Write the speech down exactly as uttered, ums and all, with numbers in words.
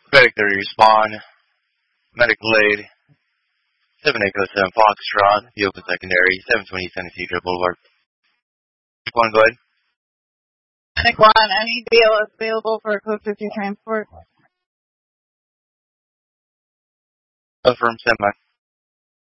Medic thirty, respond. Medical aid. seven Echo seven Foxtrot, the open secondary, seven twenty San Isidro Boulevard. One, go ahead. Nick one, any B L S available for a code fifty transport? Affirm, stand by.